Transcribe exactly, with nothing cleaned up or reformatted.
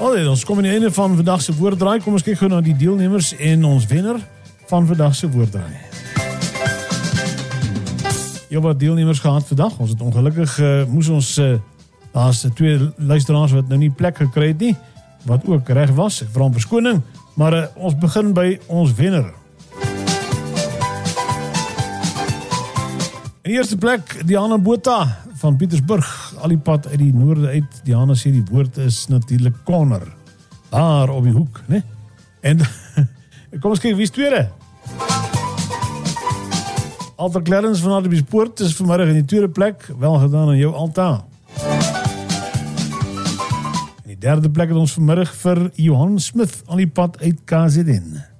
Allee, ons kom aan die einde van vandag se woorddraai. Kom ons kyk gou na die deelnemers en ons wenner van vandag se woorddraai. Jy wat deelnemers gehad vandag. Ons het ongelukkig uh, moes ons uh, daar's twee luisteraars wat nou nie plek gekry het nie, wat ook reg was. Ek vra om verskoning, maar uh, ons begin by ons wenner. In die eerste plek Diana Botha van Pietersburg, al die pad uit die noorde uit. Diana sê die woord is natuurlik corner, daar op die hoek, né? En kom ons kyk wie is tweede. Alta Clarence van Hartbeespoort is vanmiddag in die tweede plek. Wel gedaan aan jou, Alta. In die derde plek het ons vanmiddag vir Johan Smith, al die pad uit K Z N.